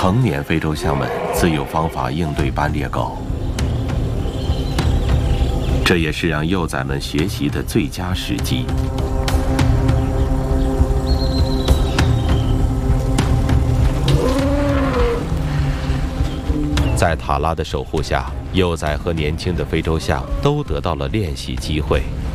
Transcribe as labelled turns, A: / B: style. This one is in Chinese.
A: 成年非洲象们自有方法应对斑鬣狗，这也是让幼崽们学习的最佳时机。在塔拉的守护下，幼崽和年轻的非洲象都得到了练习机会。